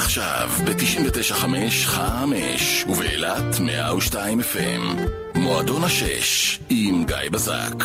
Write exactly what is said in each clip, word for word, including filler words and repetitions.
עכשיו ב-תשעים ותשע חמש חמש ובאילת מאה ושתיים אף אם. מועדון השש עם גיא בזק.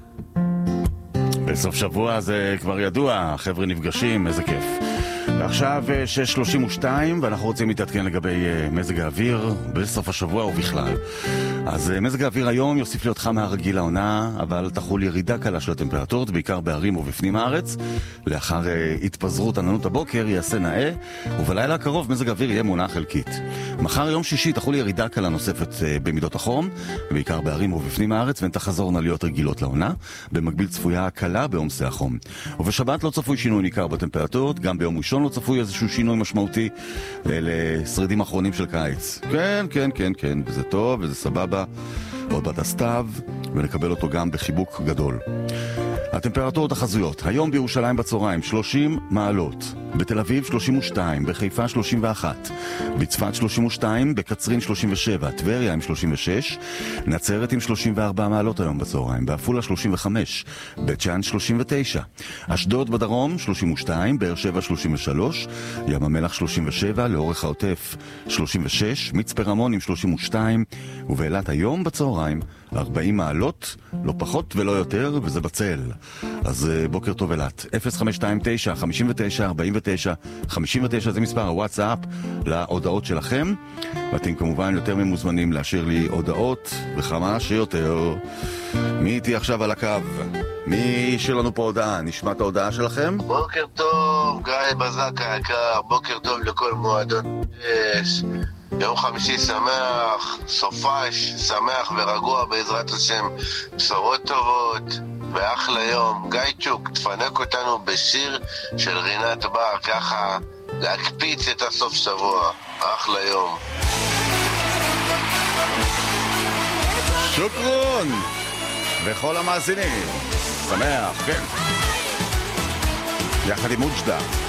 בסוף שבוע זה כבר ידוע, חבר'ה נפגשים, איזה כיף. ועכשיו שש שלושים ושתיים ואנחנו רוצים להתעדכן לגבי מזג האוויר בסוף השבוע ובכלל. אז מזג האוויר היום יוסיף להיות חם מהרגיל העונה, אבל תחול ירידה קלה של הטמפרטורות, בעיקר בערים ובפנים הארץ. לאחר התפזרות עננות הבוקר יעשה נאה, ובלילה הקרוב מזג האוויר יהיה מונח חלקית. מחר יום שישי תחול ירידה קלה נוספת במידות החום, בעיקר בערים ובפנים הארץ, והן תחזורנה להיות רגילות לעונה. במקביל צפויה קלה בעומסי החום. ובשבת לא צפוי שינוי ניכר בטמפרטורות, גם ביום ראשון לא צפוי איזשהו שינוי משמעותי לשרידים האחרונים של קיץ. כן, כן, כן, כן, וזה טוב, וזה סבבה. עוד בת הסתיו, ונקבל אותו גם בחיבוק גדול. הטמפרטורות החזויות, היום בירושלים בצהריים שלושים מעלות, בתל אביב שלושים ושתיים, בחיפה שלושים ואחת, בצפת שלושים ושתיים, בקצרין שלושים ושבע, טבריה עם שלושים ושש, נצרת עם שלושים וארבע מעלות היום בצהריים, בעפולה שלושים וחמש, בית שאן שלושים ותשע, אשדוד בדרום שלושים ושתיים, באר שבע שלושים ושלוש, ים המלח שלושים ושבע, לאורך העוטף שלושים ושש, מצפה רמון עם שלושים ושתיים, ובאילת היום בצהריים ארבעים מעלות, לא פחות ולא יותר, וזה בצל. אז בוקר טוב אילת. אפס חמש שתיים תשע חמש תשע ארבע תשע חמש תשע זה מספר הוואטסאפ להודעות שלכם, ואתם כמובן יותר ממוזמנים להשאיר לי הודעות וכמה שיותר. מי איתי עכשיו על הקו? מי שלנו פה הודעה? נשמע את ההודעה שלכם? בוקר טוב, גיא בזק היקר, בוקר טוב לכל מועדון. יש יום חמישי שמח, סופש שמח ורגוע בעזרת השם, בשורות טובות ואחלה יום. גייצ'וק, תפנק אותנו בשיר של רינת בר, ככה להקפיץ את הסוף שבוע. אחלה יום. שוקרון וכל המאזינים, שמח, כן, יחד עם מוג'דה.